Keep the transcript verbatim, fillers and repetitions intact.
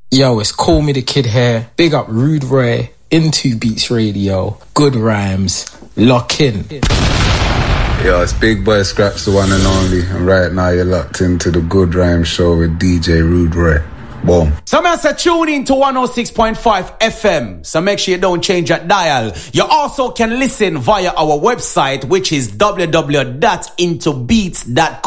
Yo, it's Call Me The Kid here. Big up Rude Ray, Into Beats Radio, Good Rhymes, lock in. Yo, it's Big Boy Scraps, the one and only. And right now you're locked into the Good Rhymes show with D J Rude Ray. Boom. So I say tune in to one oh six point five F M. So make sure you don't change that dial. You also can listen via our website, which is w w w dot into beats dot